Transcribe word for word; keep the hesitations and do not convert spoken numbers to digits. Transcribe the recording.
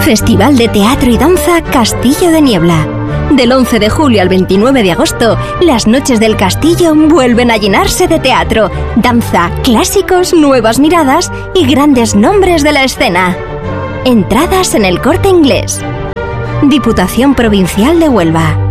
Festival de Teatro y Danza Castillo de Niebla. Del once de julio al veintinueve de agosto, las noches del castillo vuelven a llenarse de teatro, danza, clásicos, nuevas miradas y grandes nombres de la escena. Entradas en El Corte Inglés. Diputación Provincial de Huelva.